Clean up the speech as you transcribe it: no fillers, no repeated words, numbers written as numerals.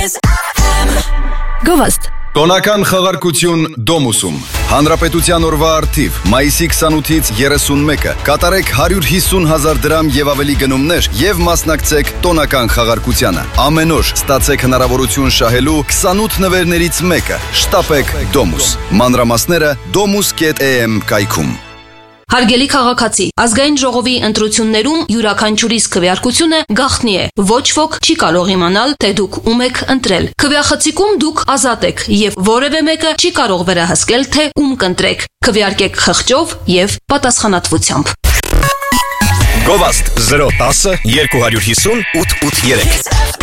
Գովաստ Տոնական խաղարկություն Դոմուսում Հանրապետության օրվա արդիվ մայիսի 28-ից 31-ը կատարեք 150,000 դրամ եւ ավելի գնումներ եւ մասնակցեք տոնական խաղարկությանը ամեն օր ստացեք հնարավորություն շահելու 28 նվերներից մեկը շտապեք Դոմուս մանրամասները domus.am կայքում Հարգելի քաղաքացի, ազգային ժողովի ընտրություններում յուրաքանչյուրիս քվեարկությունը գաղտնի է։ Ոչ ոք չի կարող իմանալ, թե դուք ում եք ընտրել։ Քվեախցիկում դուք ազատ եք եւ որևէ մեկը չի կարող վերահսկել, թե ում կընտրեք։ Քվեարկեք խղճով եւ պատասխանատվությամբ։ Գովաստ 010 250 883